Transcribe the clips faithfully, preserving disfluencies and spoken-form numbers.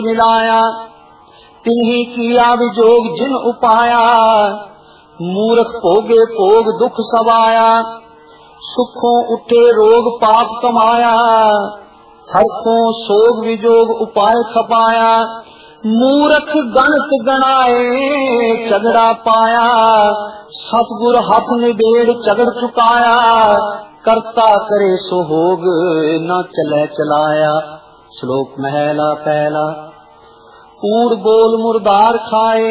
मिलाया, तिन्ही किया विजोग जिन उपाया, मूर्ख भोगे भोग दुख सवाया, सुखों उठे रोग पाप कमाया, हरखों सोग विजोग उपाय खपाया, मूर्ख गणत गणाए झगड़ा पाया, सतगुर हाथ निबेड़ झगड़ चुकाया, करता करे सो होग न चले चलाया। श्लोक महला पहला। कूड़ बोल मुर्दार खाए,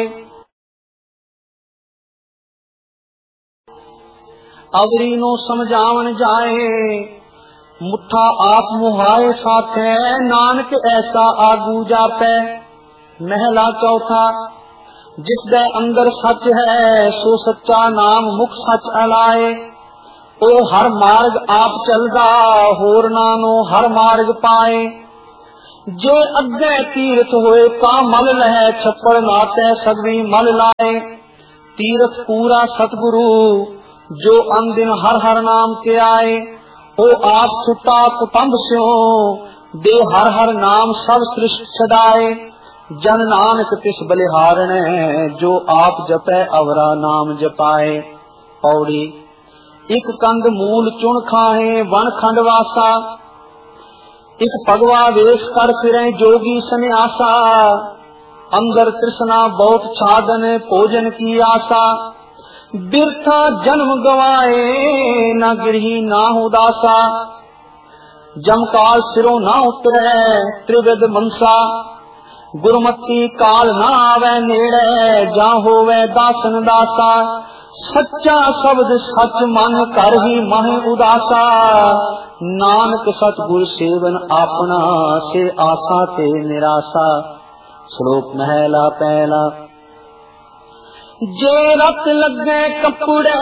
अवरी नो समझावन जाए, मुठा आप मुहाए साथे, नानक ऐसा आगू जापै। महला चौथा। जिस दे अंदर सच है, सो सच्चा नाम मुख सच अलाए, ओ हर मार्ग आप चलदा, होर नानो हर मार्ग पाए। जे अगे तीरथ होए ता मल लहे, छप्पड़ नाते सगवी मल लाए। तीरथ पूरा सतगुरु, जो अनदिन हर हर नाम के आए, ओ आप छुटा कुटुंब स्यों, दे हर हर नाम सब सृष्ट छदाए। जन नानक तिस बलिहारण, जो आप जपै अवरा नाम जपाए। पौड़ी। इक कंद मूल चुन खाए, वन खंड वासा, इक भगवा वेश कर फिरे जोगी सन्यासा। अंदर तृष्णा बहुत छादन, भोजन की आशा, बिरथा जन्म गवाए, न गिरही ना उदासा। जमकाल सिरों ना उतरे, त्रिविध मनसा, गुरमती काल ना आवे नेड़े, जा होवे दासन दासा। सच्चा शब्द सच मन कर ही मह उदासा, नानक सतगुर सेवन अपना, से आशा ते निराशा। श्लोक महला पहला। जे रत लगे कपड़े,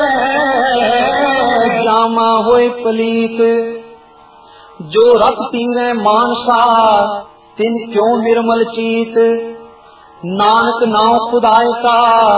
जामा होए पलीत, जो रत पीवे मानसा, तिन क्यों निर्मल चीत। नानक नाम खुदाए का,